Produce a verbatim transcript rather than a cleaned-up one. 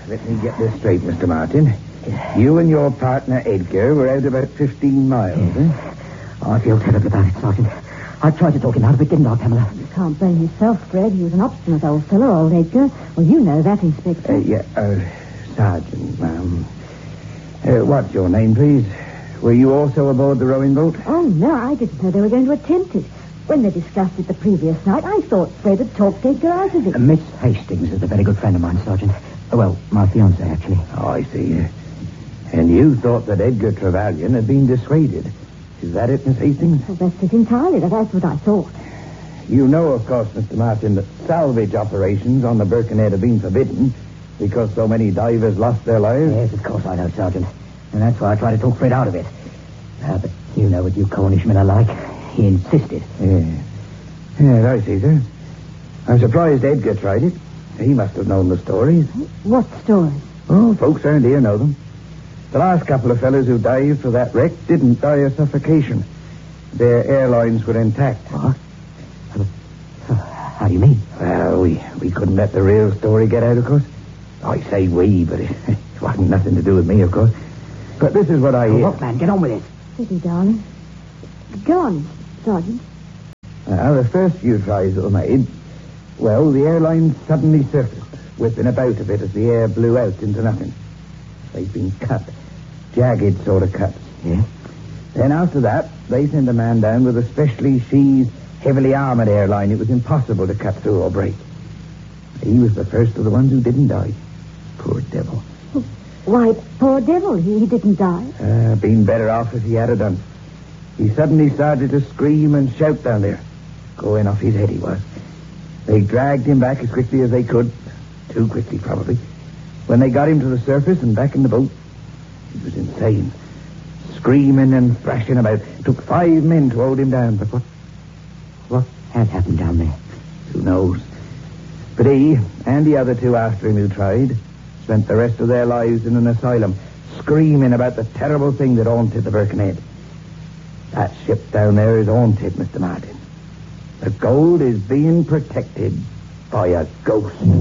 let me get this straight, Mister Martin. You and your partner, Edgar, were out about fifteen miles, eh? Oh, I feel terrible about it, Sergeant. I tried to talk him out of it, didn't I, Pamela? You can't blame yourself, Fred. He was an obstinate old fellow, old Edgar. Well, you know that, Inspector. Uh, yeah, uh, Sergeant, ma'am. Uh, what's your name, please? Were you also aboard the rowing boat? Oh, no, I didn't know they were going to attempt it. When they discussed it the previous night, I thought Fred had talked Edgar out of it. Uh, Miss Hastings is a very good friend of mine, Sergeant. Uh, well, my fiancée, actually. Oh, I see. And you thought that Edgar Trevelyan had been dissuaded. Is that it, Miss Hastings? Well, that's it entirely. That's what I thought. You know, of course, Mister Martin, that salvage operations on the Birkenhead have been forbidden because so many divers lost their lives. Yes, of course I know, Sergeant. And that's why I tried to talk Fred out of it. Uh, but you know what you Cornishmen are like. He insisted. Yeah. Yes, I see, sir. I'm surprised Edgar tried it. He must have known the stories. What stories? Oh, folks around here know them. The last couple of fellows who dived for that wreck didn't die of suffocation. Their airlines were intact. What? Uh, how do you mean? Well, we, we couldn't let the real story get out, of course. I say we, but it, it wasn't nothing to do with me, of course. But this is what I hear. Oh, look, man, get on with it. Steady, darling. Go on, Sergeant. Now, the first few tries that were made, well, the airline suddenly surfaced, whipping about a bit as the air blew out into nothing. They'd been cut. Jagged sort of cuts. Yeah? Then after that, they sent a man down with a specially sheathed, heavily armored airline it was impossible to cut through or break. He was the first of the ones who didn't die. Poor devil. Why, poor devil, he, he didn't die. Uh, been better off if he had it done. He suddenly started to scream and shout down there. Going off his head he was. They dragged him back as quickly as they could. Too quickly, probably. When they got him to the surface and back in the boat, he was insane. Screaming and thrashing about. It took five men to hold him down, but what... What had happened down there? Who knows? But he, and the other two after him who tried, spent the rest of their lives in an asylum, screaming about the terrible thing that haunted the Birkenhead. That ship down there is haunted, Mister Martin. The gold is being protected by a ghost.